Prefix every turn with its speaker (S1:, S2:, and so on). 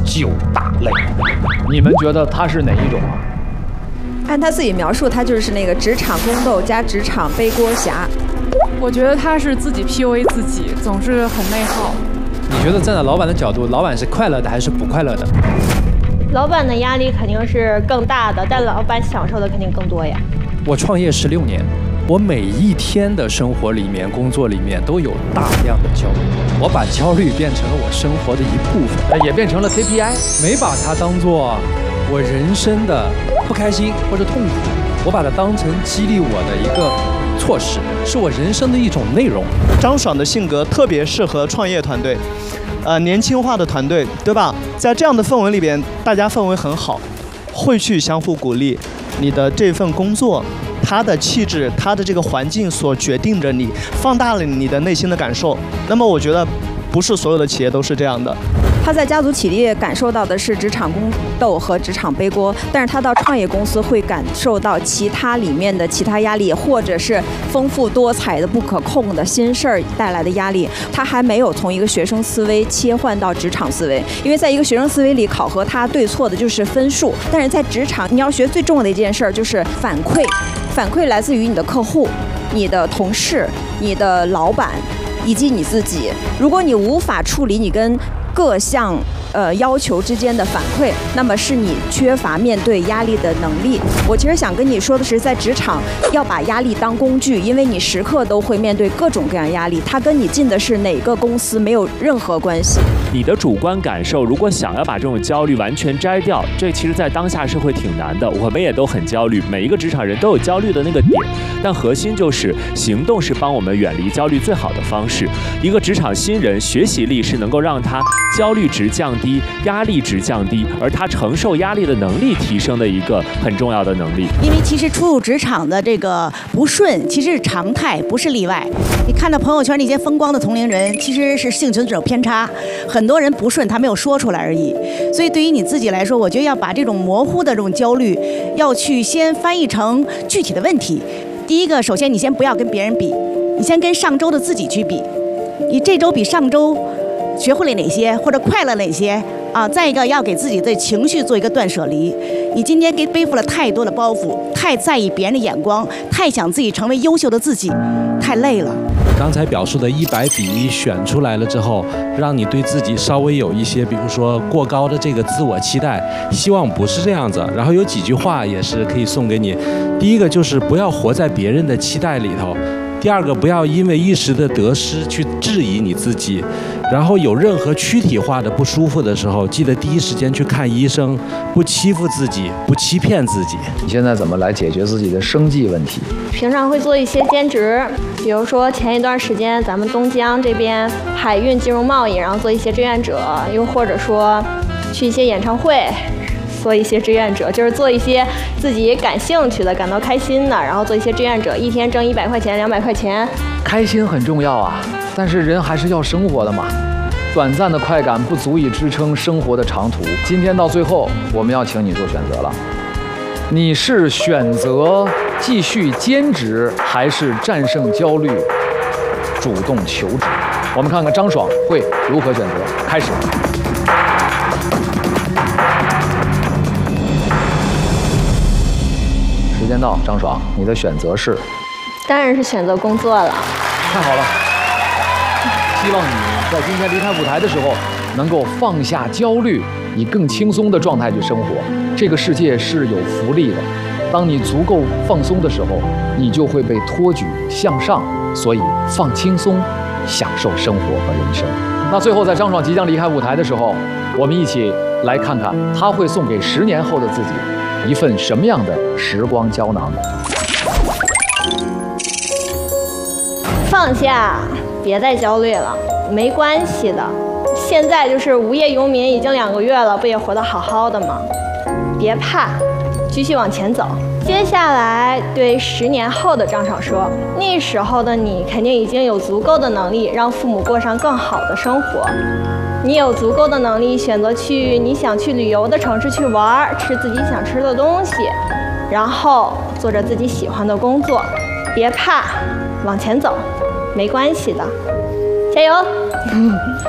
S1: 9大类。你们觉得它是哪一种啊？
S2: 按他自己描述，他就是那个职场宫斗加职场背锅侠。
S3: 我觉得他是自己 PUA 自己，总是很内耗。
S4: 你觉得站在老板的角度，老板是快乐的还是不快乐的？
S5: 老板的压力肯定是更大的，但老板享受的肯定更多呀。
S4: 我创业16年，我每一天的生活里面、工作里面都有大量的焦虑，我把焦虑变成了我生活的一部分，
S1: 也变成了 KPI，
S4: 没把它当做我人生的不开心或者痛苦，我把它当成激励我的一个措施，是我人生的一种内容。
S6: 张爽的性格特别适合创业团队，年轻化的团队，对吧？在这样的氛围里边，大家氛围很好，会去相互鼓励。你的这份工作，它的气质，它的这个环境所决定着你，放大了你的内心的感受。那么我觉得，不是所有的企业都是这样的。
S2: 他在家族企业感受到的是职场宫斗和职场背锅，但是他到创业公司会感受到其他里面的其他压力，或者是丰富多彩的不可控的新事儿带来的压力。他还没有从一个学生思维切换到职场思维，因为在一个学生思维里考核他对错的就是分数，但是在职场你要学最重要的一件事儿就是反馈，反馈来自于你的客户、你的同事、你的老板以及你自己。如果你无法处理你跟各项要求之间的反馈，那么是你缺乏面对压力的能力。我其实想跟你说的是，在职场要把压力当工具，因为你时刻都会面对各种各样压力，它跟你进的是哪个公司没有任何关系。
S7: 你的主观感受，如果想要把这种焦虑完全摘掉，这其实在当下社会挺难的。我们也都很焦虑，每一个职场人都有焦虑的那个点，但核心就是行动是帮我们远离焦虑最好的方式。一个职场新人学习力是能够让他焦虑值降低，压力值降低，而他承受压力的能力提升的一个很重要的能力。
S8: 因为其实初入职场的这个不顺，其实是常态，不是例外。你看到朋友圈那些风光的同龄人，其实是幸存者偏差，很多人不顺，他没有说出来而已。所以对于你自己来说，我觉得要把这种模糊的这种焦虑，要去先翻译成具体的问题。第一个，首先你先不要跟别人比，你先跟上周的自己去比，你这周比上周学会了哪些，或者快乐哪些啊？再一个，要给自己的情绪做一个断舍离。你今天背负了太多的包袱，太在意别人的眼光，太想自己成为优秀的自己，太累了。
S9: 刚才表述的100比1选出来了之后，让你对自己稍微有一些，比如说过高的这个自我期待，希望不是这样子。然后有几句话也是可以送给你。第一个就是不要活在别人的期待里头。第二个，不要因为一时的得失去质疑你自己，然后有任何躯体化的不舒服的时候，记得第一时间去看医生，不欺负自己，不欺骗自己。
S1: 你现在怎么来解决自己的生计问题？
S5: 平常会做一些兼职，比如说前一段时间咱们东江这边海运金融贸易，然后做一些志愿者，又或者说去一些演唱会做一些志愿者，就是做一些自己感兴趣的、感到开心的，然后做一些志愿者，一天挣100块钱、200块钱。
S1: 开心很重要啊，但是人还是要生活的嘛。短暂的快感不足以支撑生活的长途。今天到最后，我们要请你做选择了，你是选择继续兼职，还是战胜焦虑，主动求职？我们看看张爽会如何选择。开始。时间到，张爽，你的选择是？
S5: 当然是选择工作了。
S1: 太好了，希望你在今天离开舞台的时候，能够放下焦虑，以更轻松的状态去生活。这个世界是有福利的，当你足够放松的时候，你就会被托举向上。所以放轻松，享受生活和人生。那最后，在张爽即将离开舞台的时候，我们一起来看看他会送给10年后的自己一份什么样的时光胶囊。
S5: 放下，别再焦虑了，没关系的。现在就是无业游民，已经2个月了，不也活得好好的吗？别怕，继续往前走。接下来对10年后的张爽说，那时候的你肯定已经有足够的能力让父母过上更好的生活，你有足够的能力选择去你想去旅游的城市去玩，吃自己想吃的东西，然后做着自己喜欢的工作。别怕，往前走，没关系的，加油！